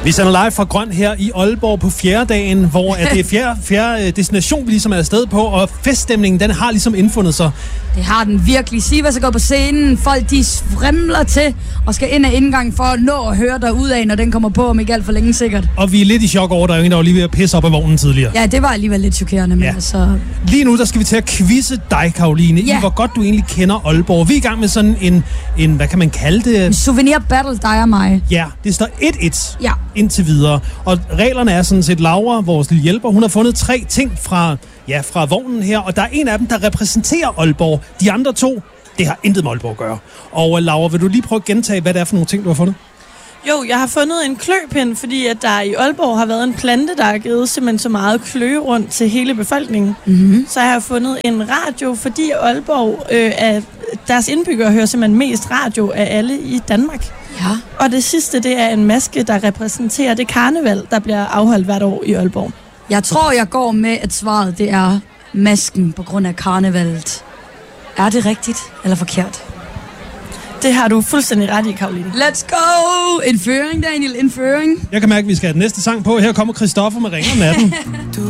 Vi sender live fra Grøn her i Aalborg på fjerdedagen, hvor det er fjerde destination, vi ligesom er afsted på, og feststemningen, den har ligesom indfundet sig. Det har den virkelig. Siva skal gå på scenen, folk de svrimler til og skal ind ad indgangen for at nå at høre derudad, når den kommer på, om ikke alt for længe sikkert. Og vi er lidt i chok over, der er jo en, der var lige ved at pisse op af vognen tidligere. Ja, det var alligevel lidt chokerende, men altså... Lige nu, der skal vi til at quizze dig, Karoline, i hvor godt du egentlig kender Aalborg. Vi er i gang med sådan en hvad kan man kalde det? En souvenir battle, dig og mig. Ja, det står 1-1 indtil videre. Og reglerne er sådan set, Laura, vores lille hjælper, hun har fundet 3 ting fra vognen her, og der er en af dem, der repræsenterer Aalborg. De andre 2, det har intet med Aalborg at gøre. Og Laura, vil du lige prøve at gentage, hvad det er for nogle ting, du har fundet? Jo, jeg har fundet en kløpind, fordi at der i Aalborg har været en plante, der har givet simpelthen så meget kløe rundt til hele befolkningen. Mm-hmm. Så jeg har fundet en radio, fordi Aalborg, deres indbyggere hører simpelthen mest radio af alle i Danmark. Ja. Og det sidste, det er en maske, der repræsenterer det karneval, der bliver afholdt hvert år i Aalborg. Jeg tror, jeg går med, at svaret det er masken på grund af karnevalet. Er det rigtigt eller forkert? Det har du fuldstændig ret i, Karoline. Let's go! En føring, Daniel, en føring. Jeg kan mærke, at vi skal have den næste sang på. Her kommer Christoffer med Ring om natten.